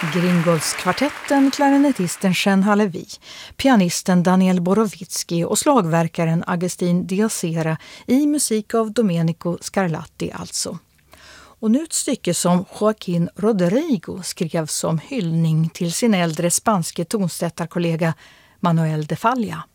Gringolfskvartetten, klarinettisten Jean Halevi, pianisten Daniel Borowicki och slagverkaren Agustin Diacera i musik av Domenico Scarlatti alltså. Och nu ett stycke som Joaquín Rodrigo skrev som hyllning till sin äldre spanske tonsättarkollega Manuel de Falla.